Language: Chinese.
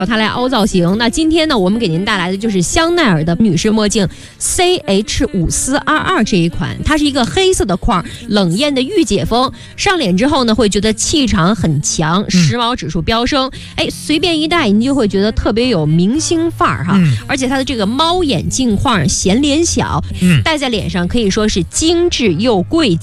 它来凹造型。那今天呢，我们给您带来的就是香奈儿的女士墨镜 CH5422 这一款，它是一个黑色的框，冷艳的御姐风，上脸之后呢，会觉得气场很强，时髦指数飙升。随便一戴，你就会觉得特别有明星范儿哈。而且它的这个猫眼镜框显脸小，戴在脸上可以说是精致又贵气。